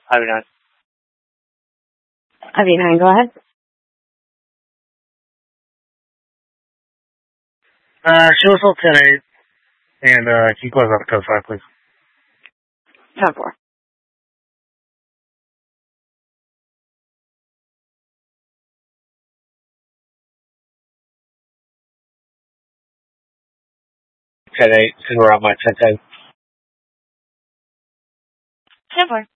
Avinan. Avinan, go ahead. Show us all 10-8, and keep close up code 5, please. 10-4. And we're on my 10-10. 10-4.